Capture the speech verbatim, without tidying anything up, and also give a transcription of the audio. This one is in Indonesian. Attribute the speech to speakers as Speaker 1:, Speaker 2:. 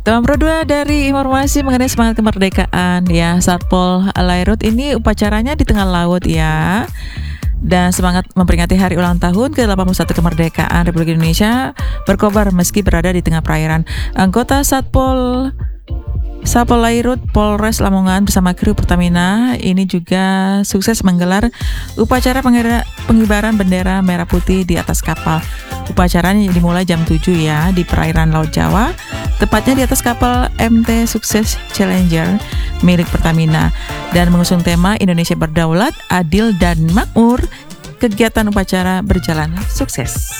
Speaker 1: Nomor dua dari informasi mengenai semangat kemerdekaan ya, Satpol Lairut ini upacaranya di tengah laut ya. Dan semangat memperingati hari ulang tahun ke delapan puluh satu kemerdekaan Republik Indonesia berkobar meski berada di tengah perairan. Anggota Satpol Satpol Lairut Polres Lamongan bersama kru Pertamina ini juga sukses menggelar upacara pengibaran bendera merah putih di atas kapal. Upacaranya dimulai jam tujuh ya di perairan Laut Jawa, tepatnya di atas kapal M T Sukses Challenger milik Pertamina, dan mengusung tema Indonesia Berdaulat, Adil dan Makmur. Kegiatan upacara berjalan sukses.